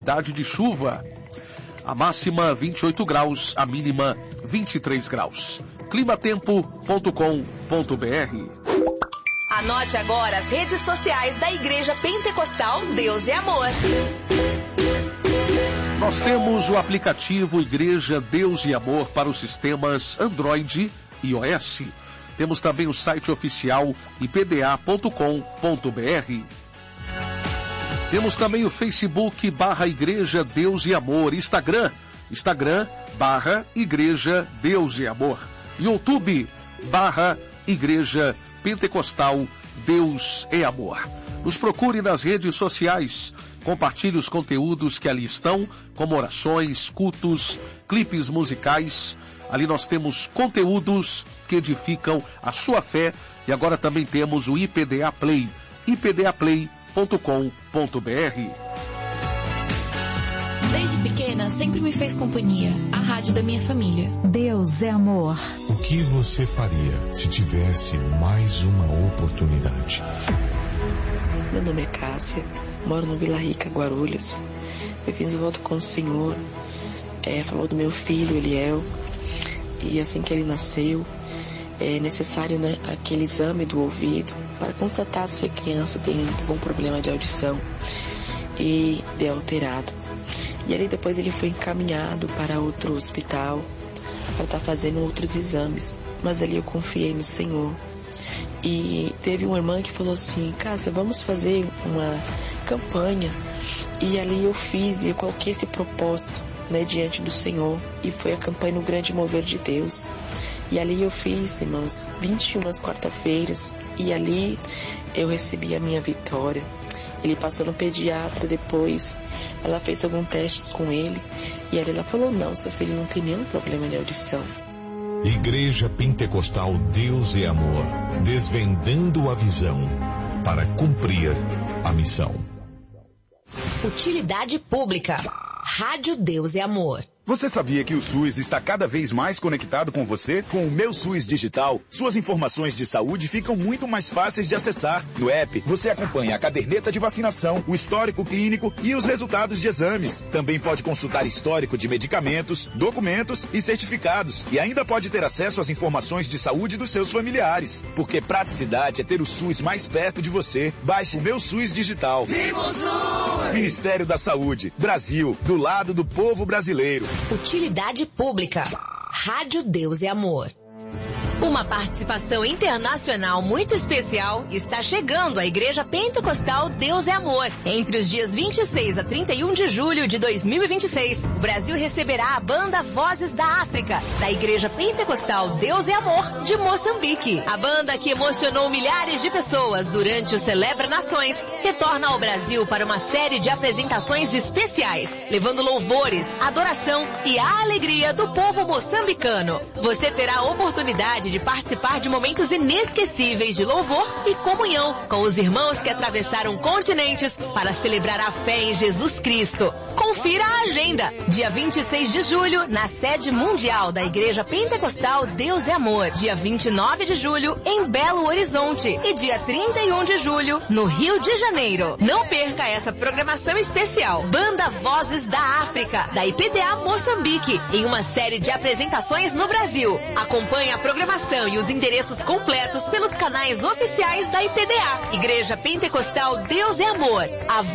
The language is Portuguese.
De chuva. A máxima 28 graus, a mínima 23 graus. Climatempo.com.br. Anote agora as redes sociais da Igreja Pentecostal Deus e Amor. Nós temos o aplicativo Igreja Deus e Amor para os sistemas Android e iOS. Temos também o site oficial ipda.com.br. Temos também o Facebook /Igreja Deus e Amor, Instagram /Igreja Deus e Amor, YouTube /Igreja Pentecostal Deus e Amor. Nos procure nas redes sociais, compartilhe os conteúdos que ali estão, como orações, cultos, clipes musicais. Ali nós temos conteúdos que edificam a sua fé e agora também temos o IPDA Play, ipdaplay.com.br. Desde pequena, sempre me fez companhia, a rádio da minha família. Deus é amor. O que você faria se tivesse mais uma oportunidade? Meu nome é Cássia, moro no Vila Rica, Guarulhos. Eu fiz o voto com o Senhor, a favor do meu filho, Eliel. E assim que ele nasceu, é necessário, aquele exame do ouvido para constatar se a criança tem algum problema de audição e de alterado. E ali depois ele foi encaminhado para outro hospital para estar fazendo outros exames. Mas ali eu confiei no Senhor. E teve uma irmã que falou assim: Cássia, vamos fazer uma campanha. E ali eu fiz e eu coloquei esse propósito, diante do Senhor. E foi a campanha No Grande Mover de Deus. E ali eu fiz, irmãos, 21 quarta-feiras. E ali eu recebi a minha vitória. Ele passou no pediatra depois. Ela fez alguns testes com ele. E ali ela falou: não, seu filho não tem nenhum problema de audição. Igreja Pentecostal Deus e Amor. Desvendando a visão para cumprir a missão. Utilidade pública. Rádio Deus e Amor. Você sabia que o SUS está cada vez mais conectado com você? Com o Meu SUS Digital, suas informações de saúde ficam muito mais fáceis de acessar. No app, você acompanha a caderneta de vacinação, o histórico clínico e os resultados de exames. Também pode consultar histórico de medicamentos, documentos e certificados. E ainda pode ter acesso às informações de saúde dos seus familiares. Porque praticidade é ter o SUS mais perto de você. Baixe o Meu SUS Digital. Viva o SUS! Ministério da Saúde. Brasil, do lado do povo brasileiro. Utilidade pública. Rádio Deus e Amor. Uma participação internacional muito especial está chegando à Igreja Pentecostal Deus é Amor. Entre os dias 26 a 31 de julho de 2026, o Brasil receberá a banda Vozes da África, da Igreja Pentecostal Deus é Amor de Moçambique. A banda que emocionou milhares de pessoas durante o Celebra Nações retorna ao Brasil para uma série de apresentações especiais, levando louvores, adoração e a alegria do povo moçambicano. Você terá a oportunidade de participar de momentos inesquecíveis de louvor e comunhão com os irmãos que atravessaram continentes para celebrar a fé em Jesus Cristo. Confira a agenda. Dia 26 de julho, na sede mundial da Igreja Pentecostal Deus é Amor. Dia 29 de julho, em Belo Horizonte. E dia 31 de julho, no Rio de Janeiro. Não perca essa programação especial. Banda Vozes da África, da IPDA Moçambique, em uma série de apresentações no Brasil. Acompanhe a programação e os endereços completos pelos canais oficiais da IPDA. Igreja Pentecostal Deus é Amor. A